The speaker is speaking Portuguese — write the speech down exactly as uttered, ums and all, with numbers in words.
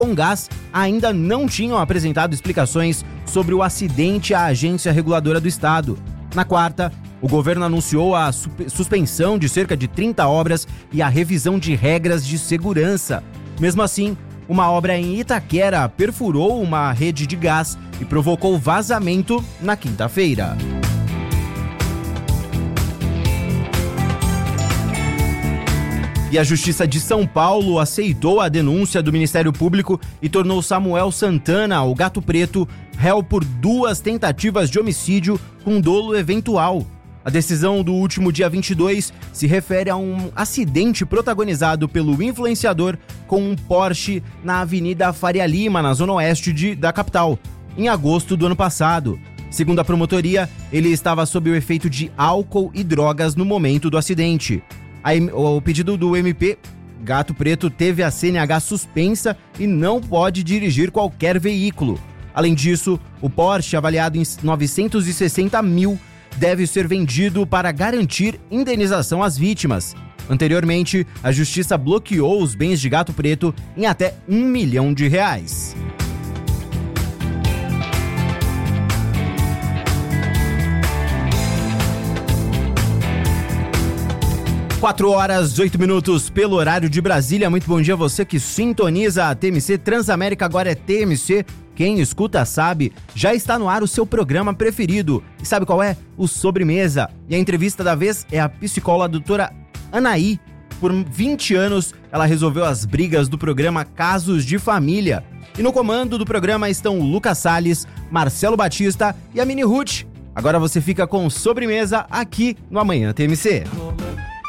Comgás ainda não tinham apresentado explicações sobre o acidente à agência reguladora do estado. Na quarta, o governo anunciou a suspensão de cerca de trinta obras e a revisão de regras de segurança. Mesmo assim, uma obra em Itaquera perfurou uma rede de gás e provocou vazamento na quinta-feira. E a Justiça de São Paulo aceitou a denúncia do Ministério Público e tornou Samuel Santana, o Gato Preto, réu por duas tentativas de homicídio com dolo eventual. A decisão do último dia vinte e dois se refere a um acidente protagonizado pelo influenciador com um Porsche na Avenida Faria Lima, na zona oeste de, da capital, em agosto do ano passado. Segundo a promotoria, ele estava sob o efeito de álcool e drogas no momento do acidente. A, o pedido do M P, Gato Preto, teve a C N H suspensa e não pode dirigir qualquer veículo. Além disso, o Porsche, avaliado em novecentos e sessenta mil, deve ser vendido para garantir indenização às vítimas. Anteriormente, a Justiça bloqueou os bens de Gato Preto em até um milhão de reais. quatro horas, oito minutos pelo horário de Brasília. Muito bom dia a você que sintoniza a T M C. Transamérica agora é T M C. Quem escuta sabe, já está no ar o seu programa preferido. E sabe qual é? O Sobremesa. E a entrevista da vez é a psicóloga doutora Anaí. Por vinte anos, ela resolveu as brigas do programa Casos de Família. E no comando do programa estão o Lucas Salles, Marcelo Batista e a Mini Ruth. Agora você fica com Sobremesa aqui no Amanhã T M C.